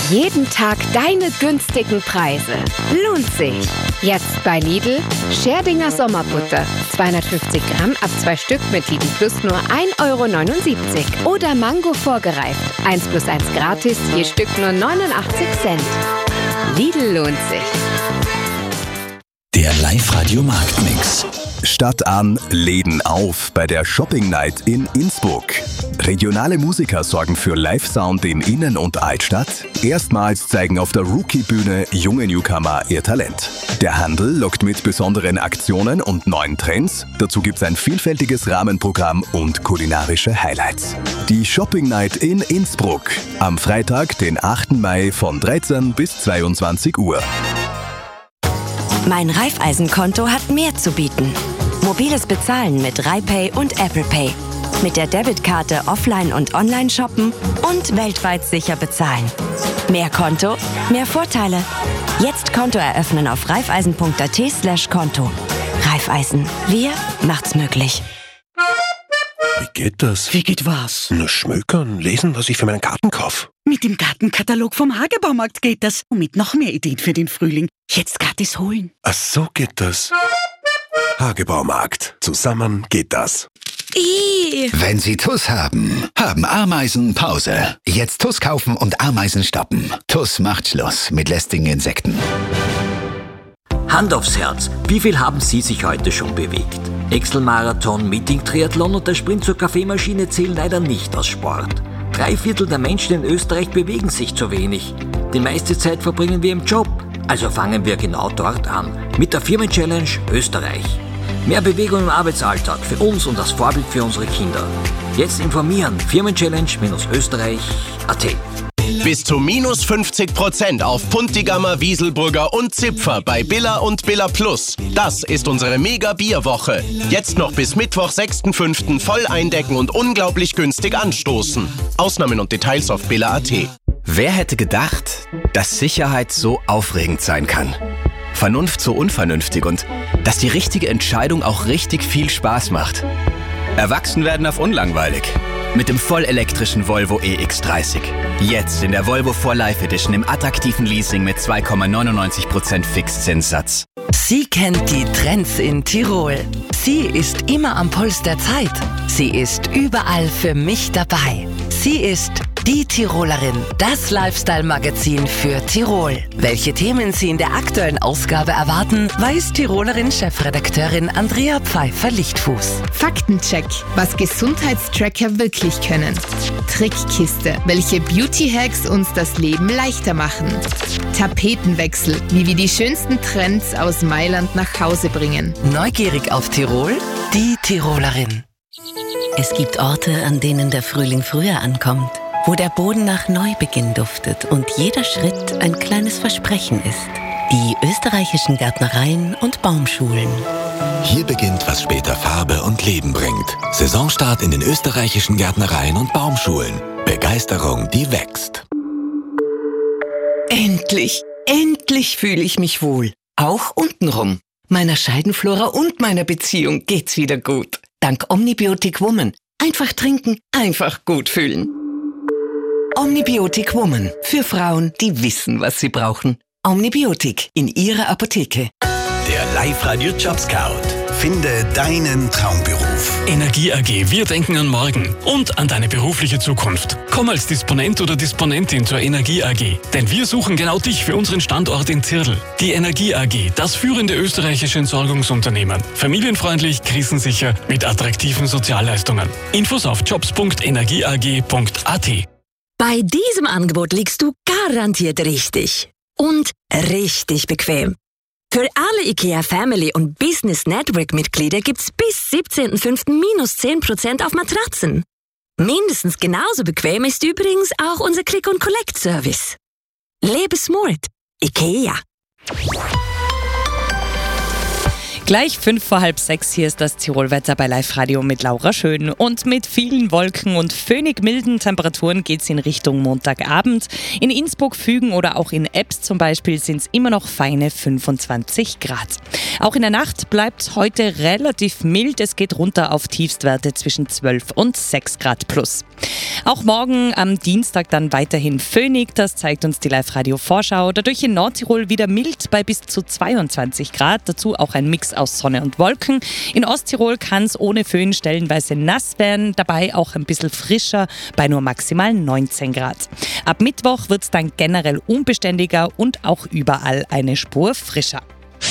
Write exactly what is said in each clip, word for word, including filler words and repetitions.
Jeden Tag deine günstigen Preise. Lohnt sich. Jetzt bei Lidl Scherdinger Sommerbutter. zweihundertfünfzig Gramm ab zwei Stück mit Lidl Plus nur ein Euro neunundsiebzig. Oder Mango vorgereift. eins plus eins gratis, je Stück nur neunundachtzig Cent. Lidl lohnt sich. Der Live-Radio-Marktmix. Stadt an, Läden auf bei der Shopping Night in Innsbruck. Regionale Musiker sorgen für Live-Sound in Innen- und Altstadt. Erstmals zeigen auf der Rookie-Bühne junge Newcomer ihr Talent. Der Handel lockt mit besonderen Aktionen und neuen Trends. Dazu gibt's ein vielfältiges Rahmenprogramm und kulinarische Highlights. Die Shopping Night in Innsbruck. Am Freitag, den achten Mai von dreizehn bis zweiundzwanzig Uhr. Mein Raiffeisen-Konto hat mehr zu bieten. Mobiles Bezahlen mit RaiPay und Apple Pay. Mit der Debitkarte offline und online shoppen und weltweit sicher bezahlen. Mehr Konto, mehr Vorteile. Jetzt Konto eröffnen auf raiffeisen.at slash Konto. Raiffeisen. Wir macht's möglich. Wie geht das? Wie geht was? Nur schmökern, lesen, was ich für meinen Garten kaufe. Mit dem Gartenkatalog vom Hagebaumarkt geht das. Und mit noch mehr Ideen für den Frühling. Jetzt gratis holen. Ach, so geht das. Hagebaumarkt. Zusammen geht das. Ih. Wenn Sie T U S haben, haben Ameisen Pause. Jetzt T U S kaufen und Ameisen stoppen. T U S macht Schluss mit lästigen Insekten. Hand aufs Herz, wie viel haben Sie sich heute schon bewegt? Excel-Marathon, Meeting-Triathlon und der Sprint zur Kaffeemaschine zählen leider nicht als Sport. Drei Viertel der Menschen in Österreich bewegen sich zu wenig. Die meiste Zeit verbringen wir im Job. Also fangen wir genau dort an, mit der Firmen-Challenge Österreich. Mehr Bewegung im Arbeitsalltag für uns und als Vorbild für unsere Kinder. Jetzt informieren, Firmenchallenge-Österreich punkt at. Bis zu minus fünfzig Prozent auf Puntigammer, Wieselburger und Zipfer bei Billa und Billa Plus. Das ist unsere Mega-Bierwoche. Jetzt noch bis Mittwoch, sechsten fünften voll eindecken und unglaublich günstig anstoßen. Ausnahmen und Details auf Billa punkt at. Wer hätte gedacht, dass Sicherheit so aufregend sein kann? Vernunft so unvernünftig und dass die richtige Entscheidung auch richtig viel Spaß macht. Erwachsen werden auf unlangweilig. Mit dem vollelektrischen Volvo E X dreißig. Jetzt in der Volvo vier Life Edition im attraktiven Leasing mit zwei Komma neunundneunzig Prozent Fixzinssatz. Sie kennt die Trends in Tirol. Sie ist immer am Puls der Zeit. Sie ist überall für mich dabei. Sie ist die Tirolerin, das Lifestyle-Magazin für Tirol. Welche Themen Sie in der aktuellen Ausgabe erwarten, weiß Tirolerin-Chefredakteurin Andrea Pfeiffer-Lichtfuß. Faktencheck, was Gesundheitstracker wirklich können. Trickkiste, welche Beauty-Hacks uns das Leben leichter machen. Tapetenwechsel, wie wir die schönsten Trends aus Mailand nach Hause bringen. Neugierig auf Tirol? Die Tirolerin. Es gibt Orte, an denen der Frühling früher ankommt, wo der Boden nach Neubeginn duftet und jeder Schritt ein kleines Versprechen ist. Die österreichischen Gärtnereien und Baumschulen. Hier beginnt, was später Farbe und Leben bringt. Saisonstart in den österreichischen Gärtnereien und Baumschulen. Begeisterung, die wächst. Endlich, endlich fühle ich mich wohl. Auch untenrum. Meiner Scheidenflora und meiner Beziehung geht's wieder gut. Dank Omnibiotic Woman. Einfach trinken, einfach gut fühlen. Omnibiotic Woman. Für Frauen, die wissen, was sie brauchen. Omnibiotic in Ihrer Apotheke. Der Live-Radio-Job-Scout. Finde deinen Traumberuf. Energie A G, wir denken an morgen und an deine berufliche Zukunft. Komm als Disponent oder Disponentin zur Energie A G, denn wir suchen genau dich für unseren Standort in Zirl. Die Energie A G, das führende österreichische Entsorgungsunternehmen. Familienfreundlich, krisensicher, mit attraktiven Sozialleistungen. Infos auf jobs punkt energieag punkt at. Bei diesem Angebot liegst du garantiert richtig. Und richtig bequem. Für alle IKEA Family und Business Network Mitglieder gibt's bis siebzehnten fünften minus zehn Prozent auf Matratzen. Mindestens genauso bequem ist übrigens auch unser Click-and-Collect-Service. Lebe smart. IKEA. Gleich fünf vor halb sechs, hier ist das Tirolwetter bei Live Radio mit Laura Schön. Und mit vielen Wolken und föhnig milden Temperaturen geht es in Richtung Montagabend. In Innsbruck, Fügen oder auch in Ebbs zum Beispiel sind es immer noch feine fünfundzwanzig Grad. Auch in der Nacht bleibt es heute relativ mild. Es geht runter auf Tiefstwerte zwischen zwölf und sechs Grad plus. Auch morgen am Dienstag dann weiterhin föhnig, das zeigt uns die Live Radio Vorschau. Dadurch in Nordtirol wieder mild bei bis zu zweiundzwanzig Grad. Dazu auch ein Mix aus Sonne und Wolken. In Osttirol kann es ohne Föhn stellenweise nass werden, dabei auch ein bisschen frischer bei nur maximal neunzehn Grad. Ab Mittwoch wird es dann generell unbeständiger und auch überall eine Spur frischer.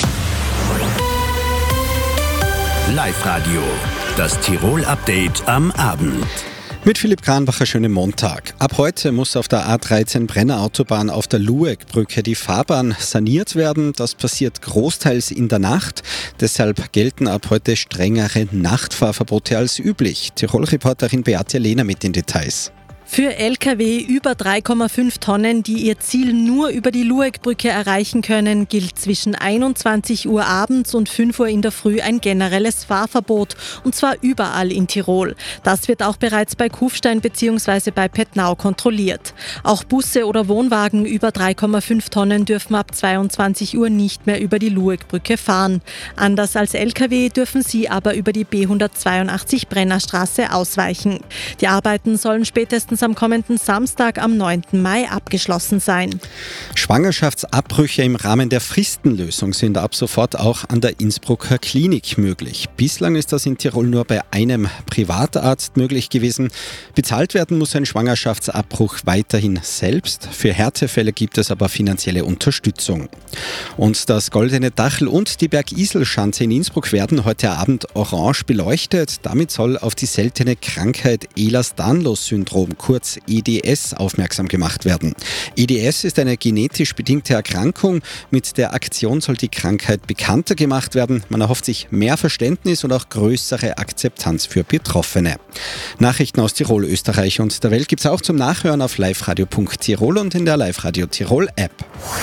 Live Radio, das Tirol-Update am Abend. Mit Philipp Kranbacher, schönen Montag. Ab heute muss auf der A dreizehn Brenner Autobahn auf der Lueckbrücke die Fahrbahn saniert werden. Das passiert großteils in der Nacht. Deshalb gelten ab heute strengere Nachtfahrverbote als üblich. Tirol-Reporterin Beate Lehner mit den Details. Für L K W über drei Komma fünf Tonnen, die ihr Ziel nur über die Lueckbrücke erreichen können, gilt zwischen einundzwanzig Uhr abends und fünf Uhr in der Früh ein generelles Fahrverbot, und zwar überall in Tirol. Das wird auch bereits bei Kufstein bzw. bei Pettnau kontrolliert. Auch Busse oder Wohnwagen über drei Komma fünf Tonnen dürfen ab zweiundzwanzig Uhr nicht mehr über die Lueckbrücke fahren. Anders als L K W dürfen sie aber über die B hundertzweiundachtzig Brennerstraße ausweichen. Die Arbeiten sollen spätestens am kommenden Samstag am neunten Mai abgeschlossen sein. Schwangerschaftsabbrüche im Rahmen der Fristenlösung sind ab sofort auch an der Innsbrucker Klinik möglich. Bislang ist das in Tirol nur bei einem Privatarzt möglich gewesen. Bezahlt werden muss ein Schwangerschaftsabbruch weiterhin selbst. Für Härtefälle gibt es aber finanzielle Unterstützung. Und das Goldene Dachl und die Bergiselschanze in Innsbruck werden heute Abend orange beleuchtet. Damit soll auf die seltene Krankheit Ehlers-Danlos-Syndrom, kurz E D S, aufmerksam gemacht werden. E D S ist eine genetisch bedingte Erkrankung. Mit der Aktion soll die Krankheit bekannter gemacht werden. Man erhofft sich mehr Verständnis und auch größere Akzeptanz für Betroffene. Nachrichten aus Tirol, Österreich und der Welt gibt es auch zum Nachhören auf liveradio punkt tirol und in der Live Radio Tirol App.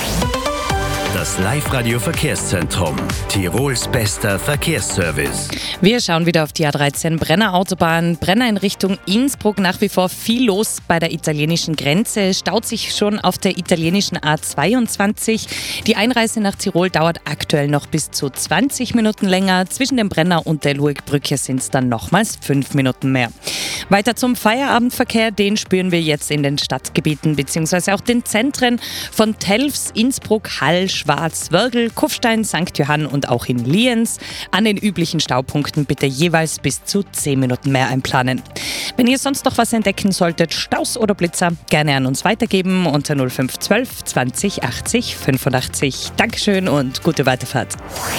Das Live-Radio Verkehrszentrum, Tirols bester Verkehrsservice. Wir schauen wieder auf die A dreizehn Brenner Autobahn. Brenner in Richtung Innsbruck, nach wie vor viel los bei der italienischen Grenze. Staut sich schon auf der italienischen A zweiundzwanzig. Die Einreise nach Tirol dauert aktuell noch bis zu zwanzig Minuten länger. Zwischen dem Brenner und der Lueckbrücke sind es dann nochmals fünf Minuten mehr. Weiter zum Feierabendverkehr, den spüren wir jetzt in den Stadtgebieten bzw. auch den Zentren von Telfs, Innsbruck, Hall, Schwarz, Wörgl, Kufstein, Sankt Johann und auch in Lienz. An den üblichen Staupunkten bitte jeweils bis zu zehn Minuten mehr einplanen. Wenn ihr sonst noch was entdecken solltet, Staus oder Blitzer, gerne an uns weitergeben unter null fünf eins zwei zwanzig achtzig fünfundachtzig. Dankeschön und gute Weiterfahrt.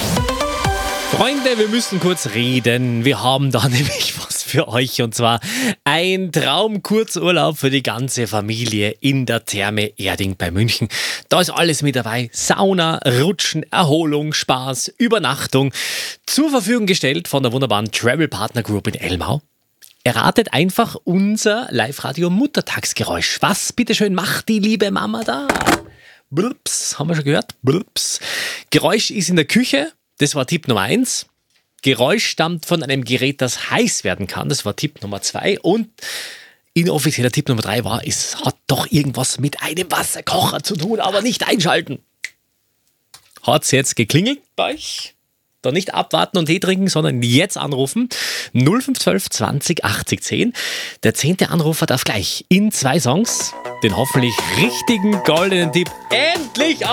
Freunde, wir müssen kurz reden. Wir haben da nämlich was für euch, und zwar ein Traumkurzurlaub für die ganze Familie in der Therme Erding bei München. Da ist alles mit dabei. Sauna, Rutschen, Erholung, Spaß, Übernachtung. Zur Verfügung gestellt von der wunderbaren Travel Partner Group in Elmau. Erratet einfach unser Live-Radio-Muttertagsgeräusch. Was bitteschön macht die liebe Mama da? Blups, haben wir schon gehört? Blups. Geräusch ist in der Küche. Das war Tipp Nummer eins. Geräusch stammt von einem Gerät, das heiß werden kann. Das war Tipp Nummer zwei. Und inoffizieller Tipp Nummer drei war, es hat doch irgendwas mit einem Wasserkocher zu tun, aber nicht einschalten. Hat's jetzt geklingelt bei euch? Dann nicht abwarten und Tee trinken, sondern jetzt anrufen. null fünf eins zwei zwanzig achtzig zehn. Der zehnte Anrufer darf gleich in zwei Songs den hoffentlich richtigen goldenen Tipp endlich